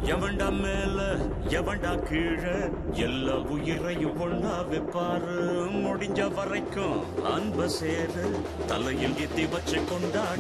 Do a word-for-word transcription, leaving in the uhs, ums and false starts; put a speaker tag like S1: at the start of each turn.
S1: எவன்டா மேல எவன்டா கீழே எல்லா உயிரையும் ஒண்ணா வைப்பாரு. முடிஞ்ச வரைக்கும் அன்ப சேரு தலையில் எத்தி வச்சு கொண்டாடு.